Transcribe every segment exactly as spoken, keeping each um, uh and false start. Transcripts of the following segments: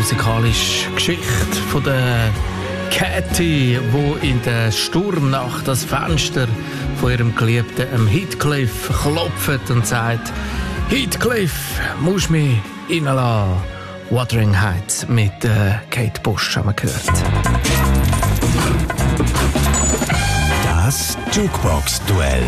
musikalische Geschichte von der Katy, wo in der Sturmnacht das Fenster von ihrem Geliebten Heathcliff klopft und sagt: Heathcliff, musst mich reinlassen. Wuthering Heights mit äh, Kate Bush haben wir gehört. Das Jukebox-Duell.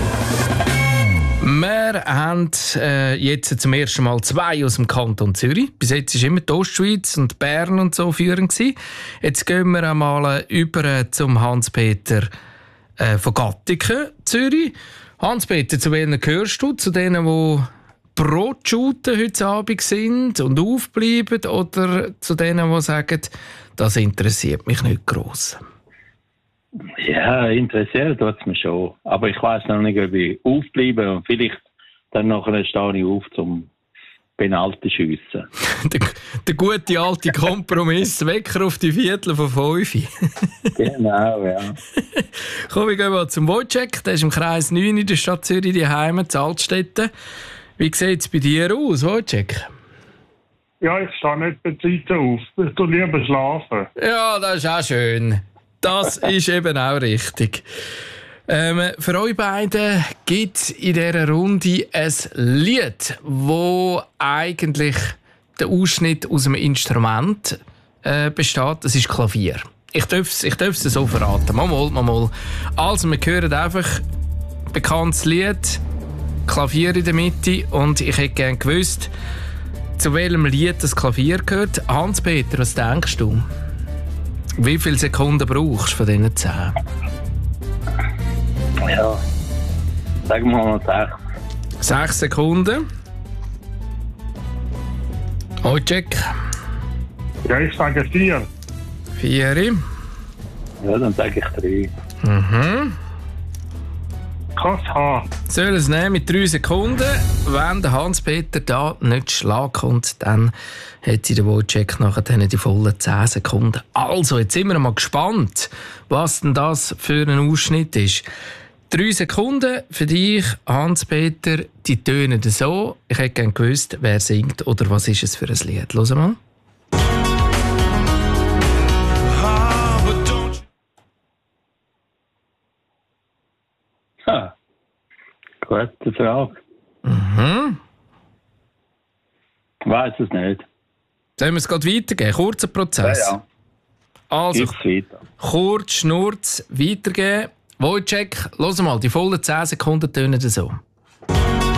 Wir haben äh, jetzt zum ersten Mal zwei aus dem Kanton Zürich. Bis jetzt war immer die Ostschweiz und Bern und so führend gewesen. Jetzt gehen wir einmal über zum Hans-Peter äh, von Gattiken, Zürich. Hans-Peter, zu wem gehörst du? Zu denen, die Brotschuten heute Abend sind und aufbleiben, oder zu denen, die sagen, das interessiert mich nicht gross? Ja, interessiert tut es mich schon. Aber ich weiss noch nicht, ob ich aufbleibe und vielleicht dann nachher stehe ich auf zum Penalty schiessen. der, der gute alte Kompromiss, Wecker auf die Viertel von fünf. Genau, ja. Komm, wir gehen mal zum Wojciech. Der ist im Kreis neun in der Stadt Zürich, die Heime, in Altstetten. Wie sieht es bei dir aus, Wojciech? Ja, ich stehe nicht bei Zeit auf. Ich tue lieber schlafen. Ja, das ist auch schön. Das ist eben auch richtig. Ähm, für euch beiden gibt es in dieser Runde ein Lied, wo eigentlich der Ausschnitt aus einem Instrument äh, besteht. Das ist Klavier. Ich darf es ich darf's so verraten. Mal, mal, mal, mal. Also, wir hören einfach ein bekanntes Lied, Klavier in der Mitte, und ich hätte gerne gewusst, zu welchem Lied das Klavier gehört. Hans-Peter, was denkst du? Wie viele Sekunden brauchst du von diesen zehn? Ja, sagen wir mal sechs. Sechs Sekunden. Wojciech? Ja, ich sage vier. Vier. Ja, dann sage ich drei. Mhm. Kannst haben. Soll es nehmen mit drei Sekunden. Wenn der Hans-Peter da nicht Schlag kommt, dann hat sie den Wojciech nachher die vollen zehn Sekunden. Also, jetzt sind wir mal gespannt, was denn das für ein Ausschnitt ist. Drei Sekunden für dich, Hans-Peter, die tönen so. Ich hätte gerne gewusst, wer singt oder was ist es für ein Lied. Hören wir mal. Ha. Gute Frage. Mhm. Ich weiss es nicht. Sollen wir es gerade weitergeben? Kurzer Prozess. Ja, ja. Also, Gib's weiter. kurz, schnurz, weitergeben. Wojciech, hör mal, die vollen zehn Sekunden tönen so.